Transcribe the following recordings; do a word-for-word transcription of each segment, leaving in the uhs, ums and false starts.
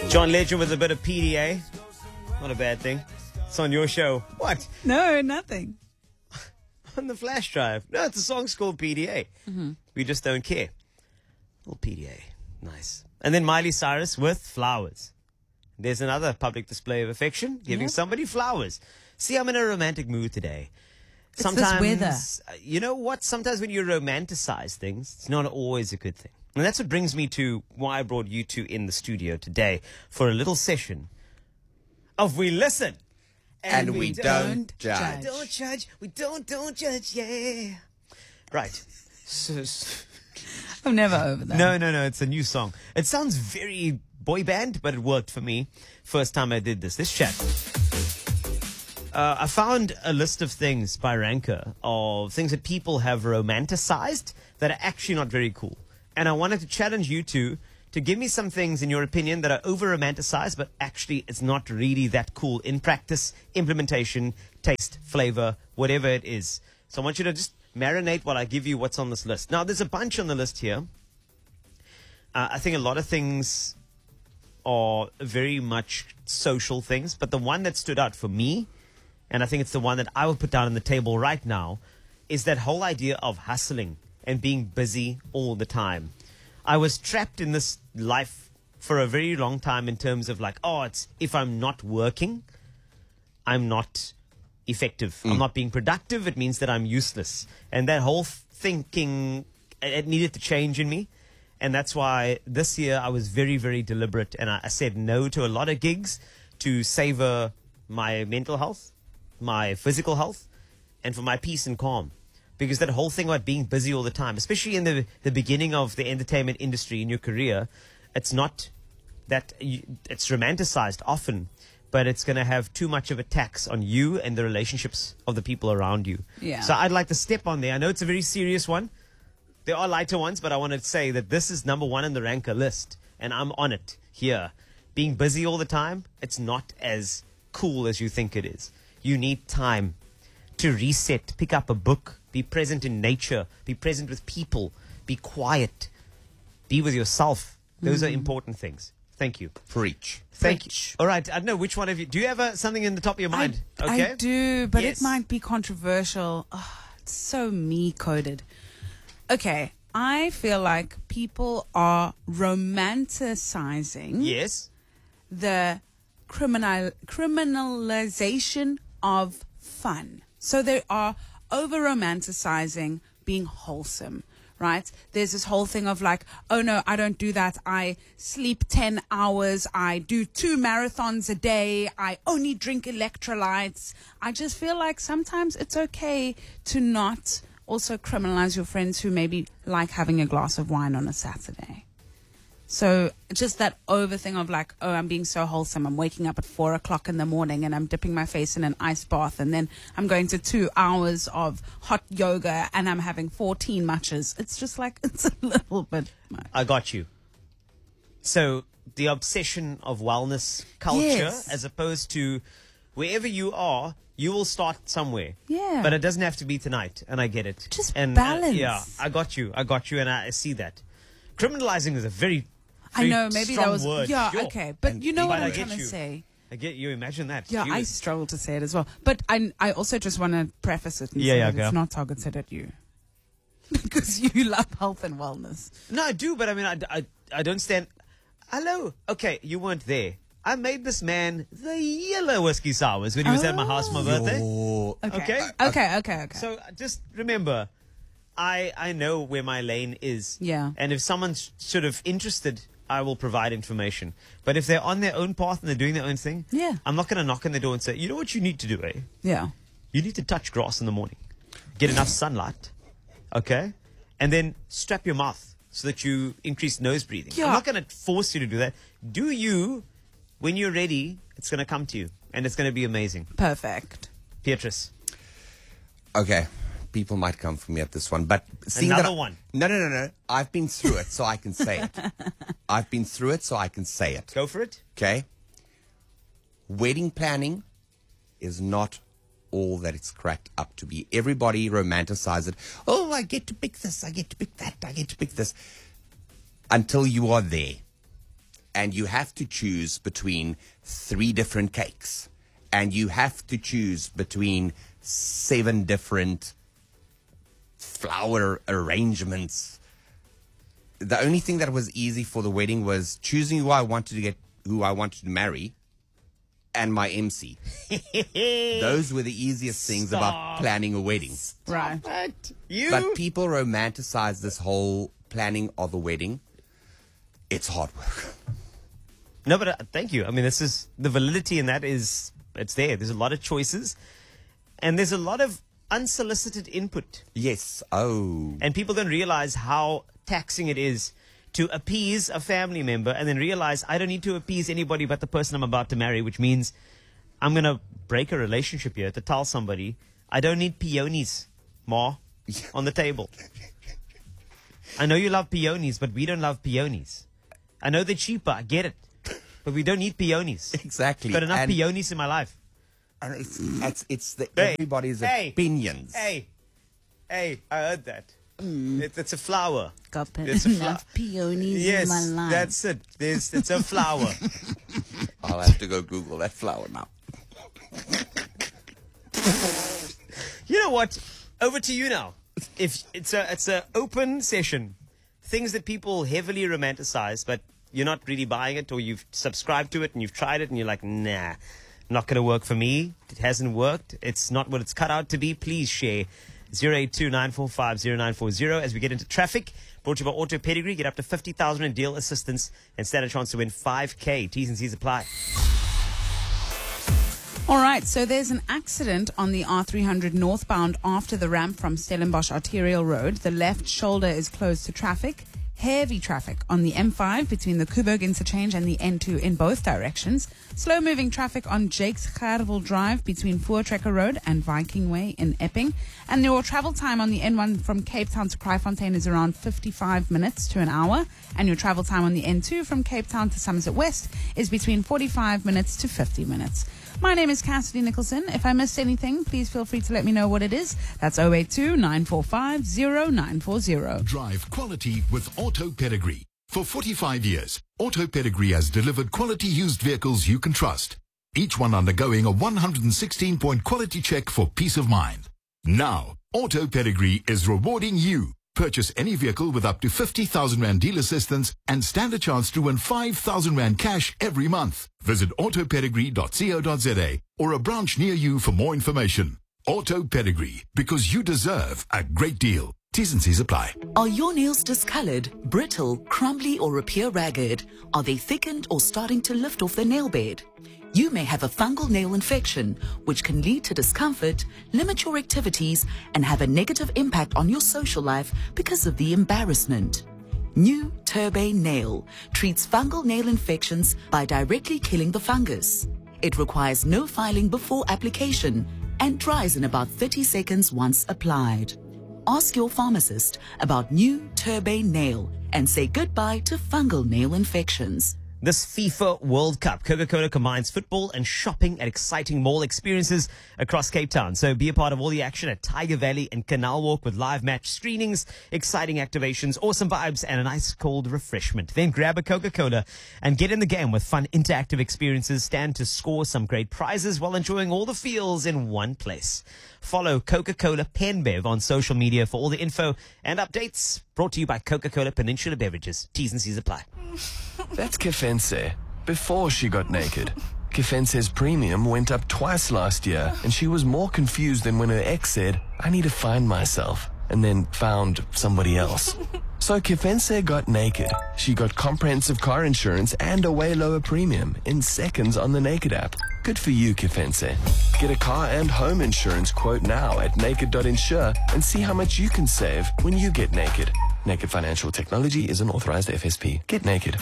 John Legend with a bit of P D A. Not a bad thing. It's on your show. What? No, nothing. On the flash drive. No, it's a song's called P D A. Mm-hmm. We just don't care. Little P D A. Nice. And then Miley Cyrus with Flowers. There's another public display of affection, giving Yep. somebody flowers. See, I'm in a romantic mood today. It's this weather. uh, You know what? Sometimes when you romanticize things, it's not always a good thing. And that's what brings me to why I brought you two in the studio today for a little session of We Listen. And we don't judge. We don't judge. We don't, don't judge, yeah. Right. So, so- I'm never over that. no, no, no. It's a new song. It sounds very boy band, but it worked for me. First time I did this. This chat. Uh, I found a list of things by Ranker of things that people have romanticized that are actually not very cool. And I wanted to challenge you two to give me some things in your opinion that are over romanticized, but actually it's not really that cool in practice, implementation, taste, flavor, whatever it is. So I want you to just marinate while I give you what's on this list. Now, there's a bunch on the list here. Uh, I think a lot of things are very much social things, but the one that stood out for me, and I think it's the one that I would put down on the table right now, is that whole idea of hustling and being busy all the time. I was trapped in this life for a very long time in terms of like, oh, it's if I'm not working, I'm not effective. I'm not being productive. It means that I'm useless. And that whole thinking, it needed to change in me. And that's why this year I was very, very deliberate. And I, I said no to a lot of gigs to savor my mental health, my physical health, and for my peace and calm. Because that whole thing about being busy all the time, especially in the the beginning of the entertainment industry in your career, it's not that you, it's romanticized often, but it's going to have too much of a tax on you and the relationships of the people around you. Yeah. So I'd like to step on there. I know it's a very serious one. There are lighter ones, but I want to say that this is number one in the Ranker list, and I'm on it here. Being busy all the time, it's not as cool as you think it is. You need time to reset, pick up a book, be present in nature, be present with people, be quiet, be with yourself. Those Mm. are important things. Thank you. Preach. Thank Preach. you. All right. I don't know which one of you. Do you have uh, something in the top of your mind? I, okay. I do, but Yes. it might be controversial. Oh, it's so me-coded. Okay, I feel like people are romanticizing Yes. the criminal criminalization of fun. So they are over romanticizing being wholesome, right? There's this whole thing of like, oh no, I don't do that. I sleep ten hours. I do two marathons a day. I only drink electrolytes. I just feel like sometimes it's okay to not also criminalize your friends who maybe like having a glass of wine on a Saturday. So just that over thing of like, oh, I'm being so wholesome. I'm waking up at four o'clock in the morning and I'm dipping my face in an ice bath. And then I'm going to two hours of hot yoga and I'm having fourteen matchas. It's just like, it's a little bit much. I got you. So the obsession of wellness culture, Yes. as opposed to wherever you are, you will start somewhere. Yeah. But it doesn't have to be tonight, and I get it. Just and, uh, balance. yeah, I got you. I got you, and I, I see that. Criminalizing is a very, I very know, maybe strong that was, word. yeah, Sure. okay. But And you know but what I I'm get trying to you. say. I get you. Imagine that. Yeah, You- I struggle to say it as well. But I, I also just want to preface it and Yeah, say yeah, that go. it's not targeted at you. Because you love health and wellness. No, I do, but I mean, I, I, I don't stand. Hello. Okay, you weren't there. I made this man the yellow whiskey sours when he was at my house for my birthday. Your- Okay. Okay. Okay, okay, okay. So uh, just remember, I I know where my lane is. Yeah. And if someone's sort of interested, I will provide information. But if they're on their own path and they're doing their own thing, Yeah. I'm not going to knock on their door and say, you know what you need to do, eh? yeah. You need to touch grass in the morning, get enough sunlight, okay, and then strap your mouth so that you increase nose breathing. Yeah. I'm not going to force you to do that. Do you? When you're ready, it's going to come to you, and it's going to be amazing. Perfect. Beatrice. Okay. People might come for me at this one, but seeing Another that I- one. No, no, no, no. I've been through it, so I can say it. I've been through it, so I can say it. Go for it. Okay. Wedding planning is not all that it's cracked up to be. Everybody romanticizes it. Oh, I get to pick this. I get to pick that. I get to pick this. Until you are there. and you have to choose between three different cakes, and you have to choose between seven different flower arrangements. The only thing that was easy for the wedding was choosing who I wanted to get, who I wanted to marry, and my M C. Those were the easiest things Stop. about planning a wedding. Right. But you. But people romanticize this whole planning of a wedding. It's hard work. No, but uh, thank you. I mean, this is the validity in that is it's there. There's a lot of choices, and there's a lot of unsolicited input, Yes. Oh. and people don't realize how taxing it is to appease a family member, and then realize I don't need to appease anybody but the person I'm about to marry, which means I'm gonna break a relationship here to tell somebody I don't need peonies, Ma, on the table. I know you love peonies, but we don't love peonies. I know they're cheaper, I get it. But we don't need peonies. Exactly. Got enough And- peonies in my life. And it's, it's, it's the Hey, everybody's hey, opinions. Hey, hey, I heard that. It, it's a flower. Got It's a fla- enough peonies Yes, in my life. that's it. There's, it's a flower. I'll have to go Google that flower now. You know what? Over to you now. If it's a it's a open session, things that people heavily romanticize, but you're not really buying it, or you've subscribed to it and you've tried it and you're like, nah, not going to work for me. It hasn't worked. It's not what it's cut out to be. Please share. zero eight two nine four five zero nine four zero as we get into traffic. Brought to you by Auto Pedigree. Get up to fifty thousand in deal assistance and stand a chance to win five K. T's and C's apply. All right, so there's an accident on the R three hundred northbound after the ramp from Stellenbosch Arterial Road. The left shoulder is closed to traffic. Heavy traffic on the M five between the Kuberg interchange and the N two in both directions. Slow-moving traffic on Jakes Gerwel Drive between Voortrekker Road and Viking Way in Epping. And your travel time on the N one from Cape Town to Kraaifontein is around fifty-five minutes to an hour. And your travel time on the N two from Cape Town to Somerset West is between forty-five minutes to fifty minutes. My name is Cassidy Nicholson. If I missed anything, please feel free to let me know what it is. That's zero eight two nine four five zero nine four zero. Drive quality with Auto Pedigree. For forty-five years, Auto Pedigree has delivered quality used vehicles you can trust. Each one undergoing a one hundred sixteen point quality check for peace of mind. Now, Auto Pedigree is rewarding you. Purchase any vehicle with up to fifty thousand rand deal assistance and stand a chance to win five thousand rand cash every month. Visit auto pedigree dot co dot za or a branch near you for more information. Auto Pedigree, because you deserve a great deal. T's and C's apply. Are your nails discolored, brittle, crumbly, or appear ragged? Are they thickened or starting to lift off the nail bed? You may have a fungal nail infection, which can lead to discomfort, limit your activities, and have a negative impact on your social life because of the embarrassment. New Turbane Nail treats fungal nail infections by directly killing the fungus. It requires no filing before application and dries in about thirty seconds once applied. Ask your pharmacist about New Turbane Nail and say goodbye to fungal nail infections. This FIFA World Cup, Coca-Cola combines football and shopping at exciting mall experiences across Cape Town. So be a part of all the action at Tiger Valley and Canal Walk with live match screenings, exciting activations, awesome vibes, and an ice cold refreshment. Then grab a Coca-Cola and get in the game with fun interactive experiences. Stand to score some great prizes while enjoying all the feels in one place. Follow Coca-Cola PenBev on social media for all the info and updates. Brought to you by Coca-Cola Peninsula Beverages. T's and C's apply. That's Kefense, before she got naked. Kefense's premium went up twice last year, and she was more confused than when her ex said, I need to find myself, and then found somebody else. So Kefense got naked. She got comprehensive car insurance and a way lower premium in seconds on the Naked app. Good for you, Kefense. Get a car and home insurance quote now at naked dot insure and see how much you can save when you get naked. Naked Financial Technology is an authorized F S P. Get naked.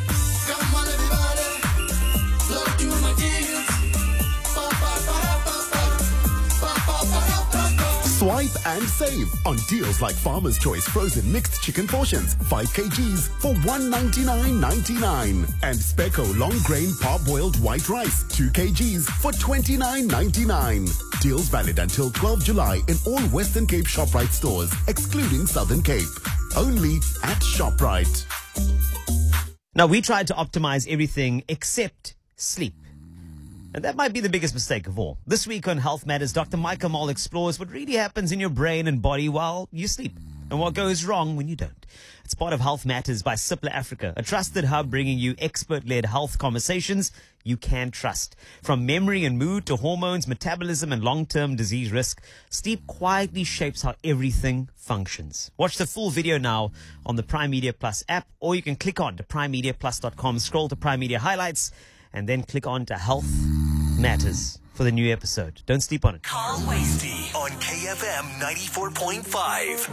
Swipe and save on deals like Farmer's Choice frozen mixed chicken portions, five kilograms for one ninety-nine ninety-nine. And Speco long grain parboiled white rice, two kilograms for twenty-nine ninety-nine. Deals valid until twelfth of July in all Western Cape ShopRite stores, excluding Southern Cape. Only at ShopRite. Now, we tried to optimize everything except sleep. And that might be the biggest mistake of all. This week on Health Matters, Doctor Michael Moll explores what really happens in your brain and body while you sleep and what goes wrong when you don't. It's part of Health Matters by Cipla Africa, a trusted hub bringing you expert-led health conversations you can trust. From memory and mood to hormones, metabolism, and long-term disease risk, sleep quietly shapes how everything functions. Watch the full video now on the Prime Media Plus app, or you can click on to prime media plus dot com, scroll to Prime Media Highlights, and then click on to Health Matters for the new episode. Don't sleep on it. Carl Wasty on K F M ninety-four point five.